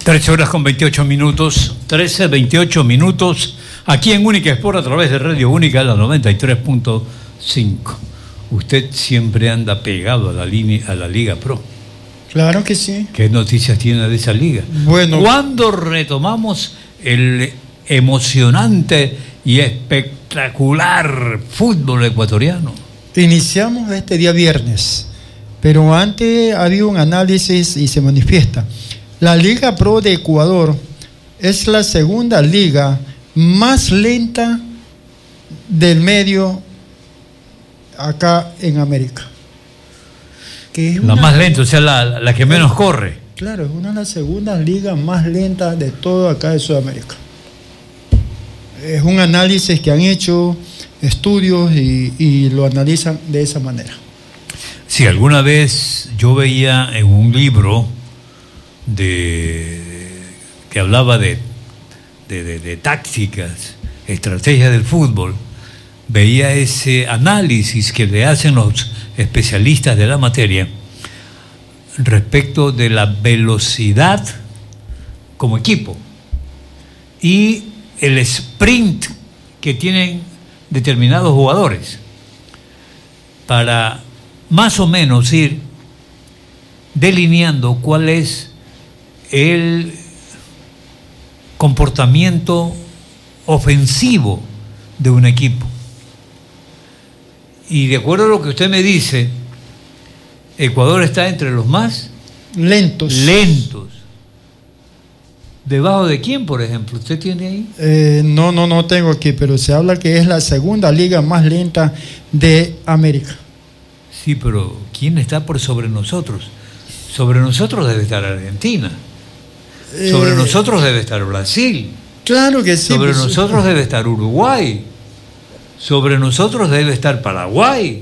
13 horas con 28 minutos, 13:28 minutos, aquí en Única Sport a través de Radio Única, la 93.5. Usted siempre anda pegado a la Liga Pro. Claro que sí. ¿Qué noticias tiene de esa liga? Bueno. ¿Cuándo retomamos el emocionante y espectacular fútbol ecuatoriano? Iniciamos este día viernes, pero antes había un análisis y se manifiesta. La Liga Pro de Ecuador es la segunda liga más lenta del medio acá en América. Que es la más lenta, o sea, la que menos corre. Claro, es una de las segundas ligas más lentas de todo acá de Sudamérica. Es un análisis que han hecho estudios y lo analizan de esa manera. Sí, alguna vez yo veía en un libro que hablaba de tácticas, estrategias del fútbol, veía ese análisis que le hacen los especialistas de la materia respecto de la velocidad como equipo y el sprint que tienen determinados jugadores para más o menos ir delineando cuál es el comportamiento ofensivo de un equipo. Y de acuerdo a lo que usted me dice, Ecuador está entre los más lentos. ¿Debajo de quién, por ejemplo? ¿Usted tiene ahí? No tengo aquí, pero se habla que es la segunda liga más lenta de América. Sí, pero ¿quién está por sobre nosotros? Sobre nosotros debe estar Argentina. Sobre nosotros debe estar Brasil. Claro que sí. Sobre nosotros debe estar Uruguay. Sobre nosotros debe estar Paraguay.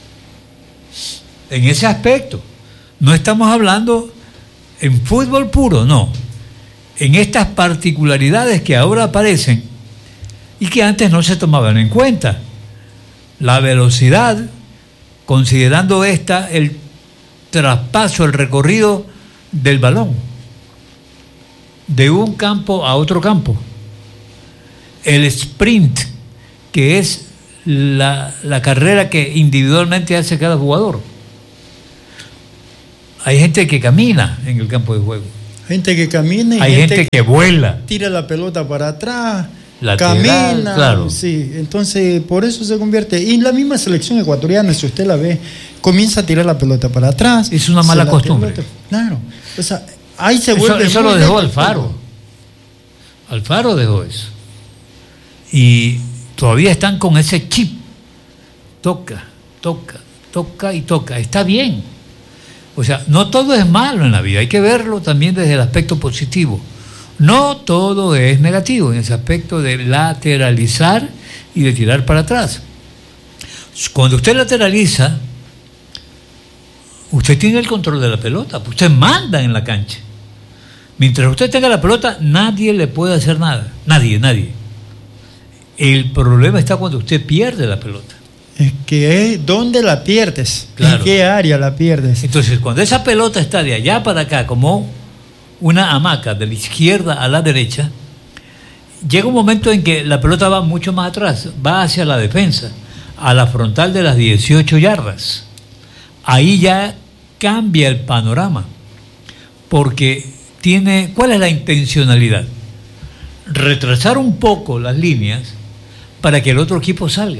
En ese aspecto. No estamos hablando en fútbol puro, no. En estas particularidades que ahora aparecen y que antes no se tomaban en cuenta. La velocidad, considerando el traspaso, el recorrido del balón, de un campo a otro campo. El sprint, que es la carrera que individualmente hace cada jugador. Hay gente que camina en el campo de juego. Gente que camina y hay gente que vuela. Tira la pelota para atrás, camina. Claro. Sí, entonces por eso se convierte. Y la misma selección ecuatoriana, si usted la ve, comienza a tirar la pelota para atrás. Es una mala costumbre. Claro. O sea, ahí se vuelve. Eso lo dejó Alfaro. Alfaro dejó eso. Y todavía están con ese chip. Toca. Está bien. O sea, no todo es malo en la vida. Hay que verlo también desde el aspecto positivo. No todo es negativo en ese aspecto de lateralizar y de tirar para atrás. Cuando usted lateraliza, usted tiene el control de la pelota. Usted manda en la cancha. Mientras usted tenga la pelota, nadie le puede hacer nada. Nadie. El problema está cuando usted pierde la pelota. Es que es dónde la pierdes, claro. En qué área la pierdes. Entonces, cuando esa pelota está de allá para acá, como una hamaca de la izquierda a la derecha, llega un momento en que la pelota va mucho más atrás, va hacia la defensa, a la frontal de las 18 yardas. Ahí ya cambia el panorama, porque ¿cuál es la intencionalidad? Retrasar un poco las líneas para que el otro equipo salga.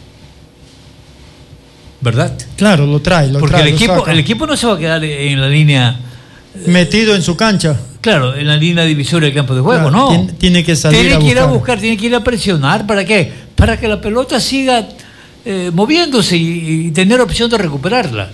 ¿Verdad? Claro, lo trae. Porque el equipo no se va a quedar en la línea metido en su cancha. Claro, en la línea divisoria del campo de juego, claro, no. Tiene que salir tiene que ir a buscar, tiene que ir a presionar. ¿Para qué? Para que la pelota siga moviéndose y tener opción de recuperarla.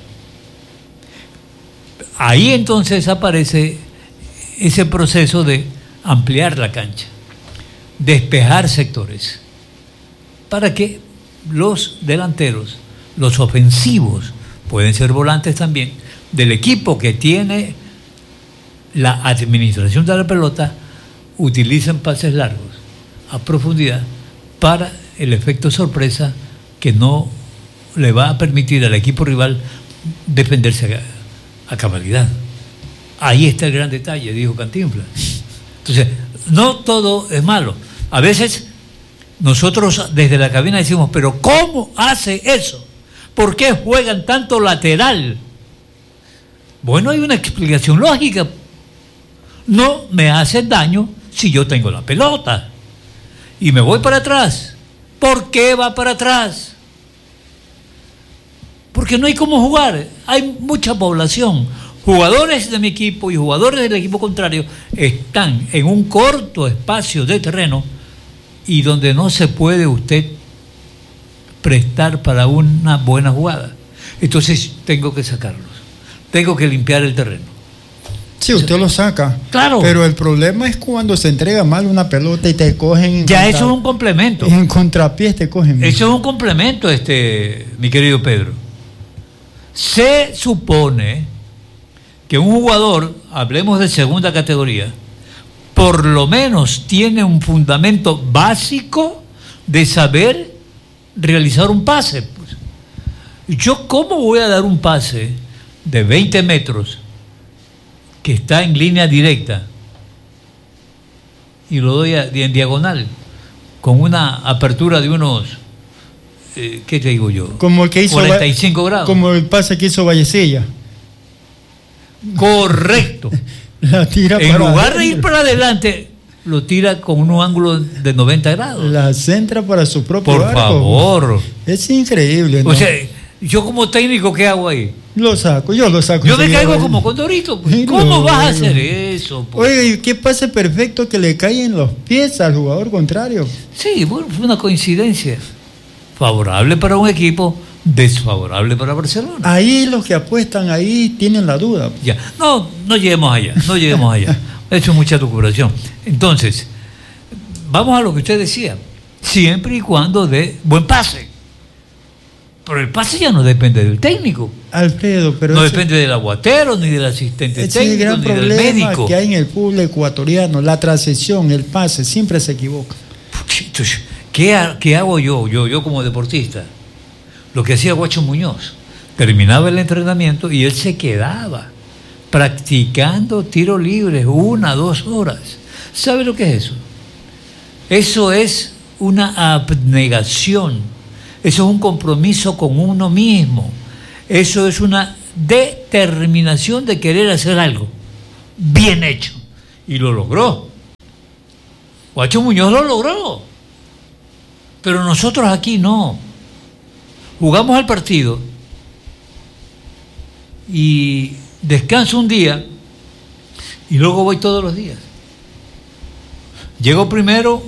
Ahí entonces aparece ese proceso de ampliar la cancha, despejar sectores, para que los delanteros, los ofensivos, pueden ser volantes también, del equipo que tiene la administración de la pelota, utilicen pases largos, a profundidad, para el efecto sorpresa que no le va a permitir al equipo rival defenderse a cabalidad. Ahí está el gran detalle, dijo Cantinflas. Entonces, no todo es malo. A veces nosotros desde la cabina decimos, pero ¿cómo hace eso? ¿Por qué juegan tanto lateral? Bueno, hay una explicación lógica. No me hace daño si yo tengo la pelota y me voy para atrás. ¿Por qué va para atrás? Porque no hay cómo jugar. Hay mucha población. Jugadores de mi equipo y jugadores del equipo contrario están en un corto espacio de terreno y donde no se puede usted prestar para una buena jugada. Entonces tengo que sacarlos. Tengo que limpiar el terreno. Sí, usted lo saca. Claro. Pero el problema es cuando se entrega mal una pelota y te cogen. Ya eso es un complemento. En contrapiés te cogen. Eso es un complemento, mi querido Pedro. Se supone que un jugador, hablemos de segunda categoría, por lo menos tiene un fundamento básico de saber realizar un pase. Yo, ¿cómo voy a dar un pase de 20 metros que está en línea directa y lo doy en diagonal con una apertura de unos, ¿qué te digo yo? Como el que hizo 45 grados. Como el pase que hizo Vallecilla. Correcto. La tira en para lugar de ir para adelante, lo tira con un ángulo de 90 grados. La centra para su propio Por arco. favor. Es increíble, ¿no? O sea, yo como técnico, ¿qué hago ahí? Yo lo saco. Yo me caigo como Condorito. Pues. ¿Cómo vas a hacer eso? Pues? Oye, ¿y qué pase perfecto que le cae en los pies al jugador contrario? Sí, bueno, fue una coincidencia. Favorable para un equipo, desfavorable para Barcelona. Ahí los que apuestan ahí tienen la duda. Ya, no lleguemos allá. Eso es mucha recuperación. Entonces, vamos a lo que usted decía. Siempre y cuando dé buen pase. Pero el pase ya no depende del técnico. Alfredo, pero no depende del aguatero, ni del asistente técnico, es el gran ni del problema médico. Que hay en el fútbol ecuatoriano, la transición, el pase, siempre se equivoca. ¿Qué hago yo como deportista? Lo que hacía Guacho Muñoz. Terminaba el entrenamiento y él se quedaba practicando tiro libre 1 a 2 horas. ¿Sabe lo que es eso? Eso es una abnegación. Eso es un compromiso con uno mismo. Eso es una determinación de querer hacer algo bien hecho. Y lo logró. Guacho Muñoz lo logró. Pero nosotros aquí no. Jugamos al partido y descanso un día y luego voy todos los días. Llego primero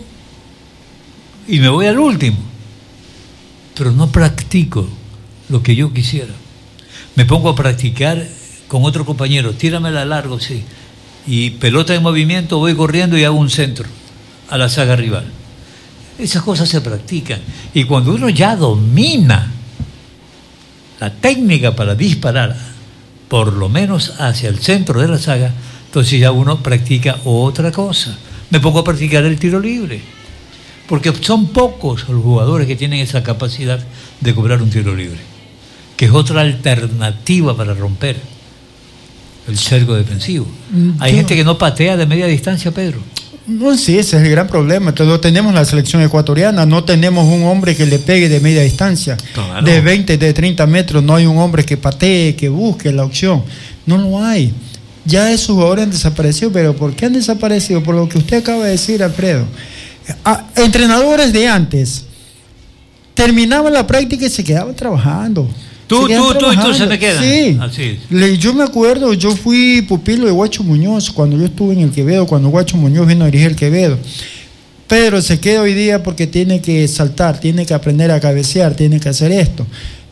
y me voy al último. Pero no practico lo que yo quisiera. Me pongo a practicar con otro compañero, tíramela largo, sí. Y pelota en movimiento, voy corriendo y hago un centro a la saga rival. Esas cosas se practican. Y cuando uno ya domina la técnica para disparar, por lo menos hacia el centro de la saga, entonces ya uno practica otra cosa. Me pongo a practicar el tiro libre. Porque son pocos los jugadores que tienen esa capacidad de cobrar un tiro libre, que es otra alternativa para romper el cerco defensivo. Hay gente que no patea de media distancia, Pedro. No, sí, ese es el gran problema. Todo tenemos en la selección ecuatoriana, no tenemos un hombre que le pegue de media distancia. Claro. De 20, de 30 metros, no hay un hombre que patee, que busque la opción. No lo hay. Ya esos jugadores han desaparecido, pero ¿por qué han desaparecido? Por lo que usted acaba de decir, Alfredo. Entrenadores de antes terminaban la práctica y se quedaban trabajando. Tú se me quedan. Sí. Así es. Yo me acuerdo, yo fui pupilo de Guacho Muñoz cuando yo estuve en el Quevedo, cuando Guacho Muñoz vino a dirigir el Quevedo. Pero se queda hoy día porque tiene que saltar, tiene que aprender a cabecear, tiene que hacer esto.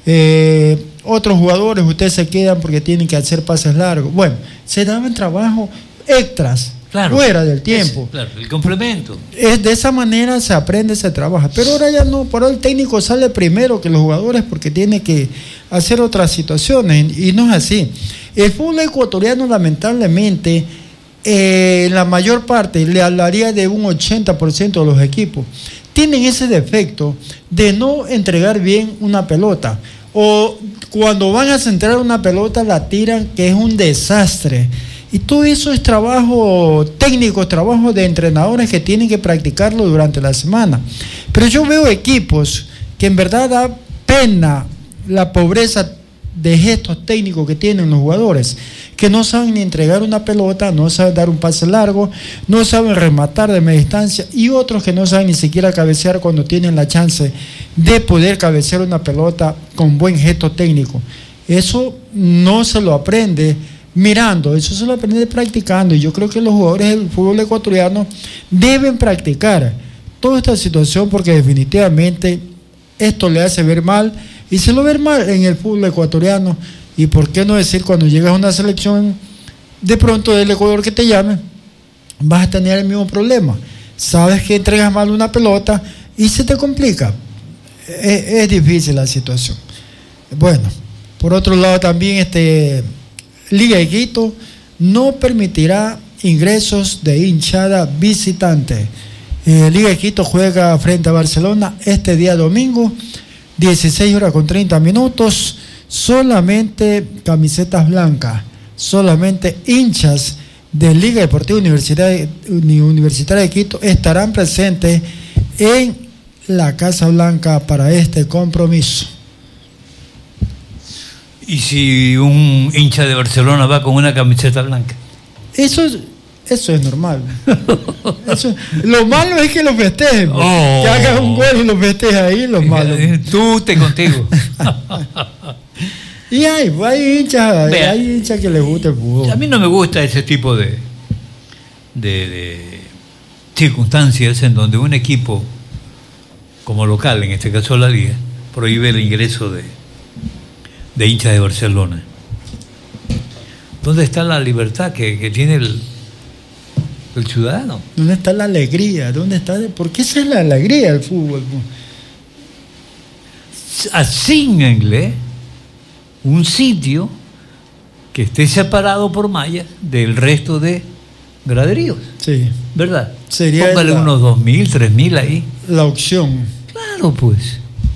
Otros jugadores, ustedes se quedan porque tienen que hacer pases largos. Bueno, se daban trabajo extras. Claro, fuera del tiempo. Claro, el complemento. De esa manera se aprende, se trabaja. Pero ahora ya no, por ahora el técnico sale primero que los jugadores porque tiene que hacer otras situaciones y no es así. El fútbol ecuatoriano lamentablemente, la mayor parte, le hablaría de un 80% de los equipos, tienen ese defecto de no entregar bien una pelota. O cuando van a centrar una pelota la tiran, que es un desastre. Y todo eso es trabajo técnico, trabajo de entrenadores que tienen que practicarlo durante la semana. Pero yo veo equipos que en verdad da pena la pobreza de gestos técnicos que tienen los jugadores, que no saben ni entregar una pelota, no saben dar un pase largo, no saben rematar de media distancia, y otros que no saben ni siquiera cabecear cuando tienen la chance de poder cabecear una pelota con buen gesto técnico. Eso no se lo aprende mirando, eso se lo aprende practicando, y yo creo que los jugadores del fútbol ecuatoriano deben practicar toda esta situación, porque definitivamente esto le hace ver mal, y se lo ve mal en el fútbol ecuatoriano. Y por qué no decir, cuando llegas a una selección de pronto del Ecuador que te llame, vas a tener el mismo problema. Sabes que entregas mal una pelota y se te complica. Es difícil la situación. Bueno, por otro lado también Liga de Quito no permitirá ingresos de hinchada visitante. Liga de Quito juega frente a Barcelona este día domingo, 16:30. Solamente camisetas blancas, solamente hinchas de Liga Deportiva Universitaria de Quito estarán presentes en la Casa Blanca para este compromiso. ¿Y si un hincha de Barcelona va con una camiseta blanca? Eso es normal. Lo malo es que lo festejen. Que hagas un gol y lo festejes ahí, lo malo. Tú te contigo. Y hay hinchas que les gusta el fútbol. A mí no me gusta ese tipo de circunstancias en donde un equipo como local, en este caso la Liga, prohíbe el ingreso de hinchas de Barcelona. ¿Dónde está la libertad que tiene el ciudadano? ¿Dónde está la alegría? Porque esa es la alegría del fútbol. Asígnenle un sitio que esté separado por mallas del resto de graderíos. Sí. ¿Verdad? Póngale unos 2.000, 3.000 ahí. La opción. Claro, pues.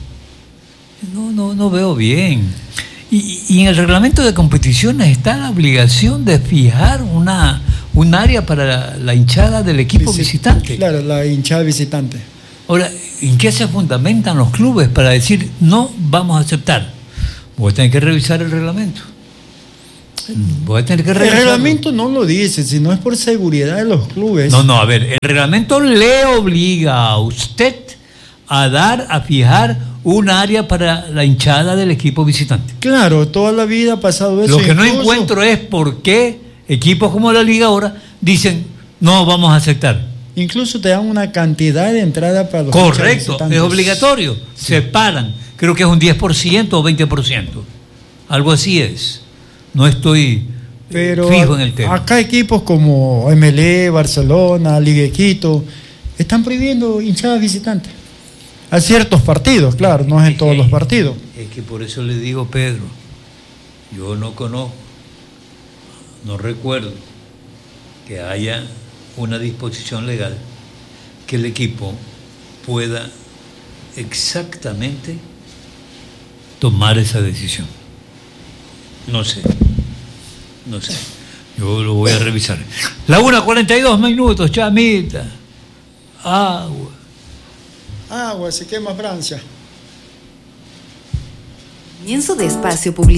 No veo bien. Y en el reglamento de competiciones está la obligación de fijar un área para la hinchada del equipo visitante. Claro, la hinchada visitante. Ahora, ¿en qué se fundamentan los clubes para decir no vamos a aceptar? Voy a tener que revisar el reglamento. El reglamento no lo dice, sino es por seguridad de los clubes. No, a ver, el reglamento le obliga a usted a fijar un área para la hinchada del equipo visitante. Claro, toda la vida ha pasado eso. Lo que no encuentro es por qué equipos como la Liga ahora dicen no vamos a aceptar. Incluso te dan una cantidad de entrada para los correcto, es obligatorio. Sí. Separan, creo que es un 10% o 20%. Algo así es. No estoy fijo en el tema. Acá equipos como MLE, Barcelona, Liga de Quito, están prohibiendo hinchadas visitantes. A ciertos partidos, claro, no es en todos los partidos. Es que por eso le digo, Pedro, yo no conozco, no recuerdo que haya una disposición legal que el equipo pueda exactamente tomar esa decisión. No sé. Yo lo voy a revisar. La 1:42, chamita. Agua, se quema Francia. Comienzo de espacio publicitario.